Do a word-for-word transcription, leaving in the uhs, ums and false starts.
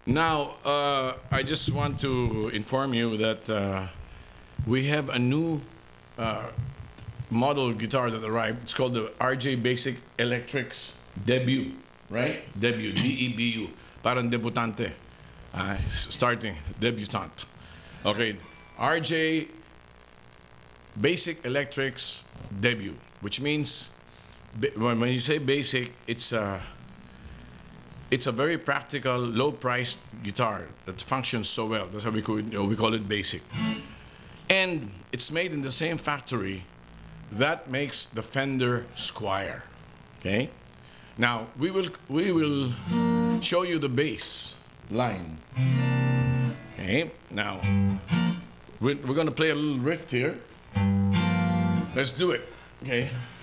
Now, uh, I just want to inform you that uh, we have a new uh, model guitar that arrived. It's called the R J Basic Electrics Debut, right? Debut, D E B U. Parang debutante. Uh, starting, debutant. Okay, R J Basic Electrics Debut, which means ba- when when you say basic, it's a it's a very practical, low-priced guitar that functions so well. That's how we call it, you know, we call it basic. And it's made in the same factory that makes the Fender Squire. Okay. Now we will we will show you the bass line. Okay. Now we're, we're going to play a little riff here. Let's do it. Okay.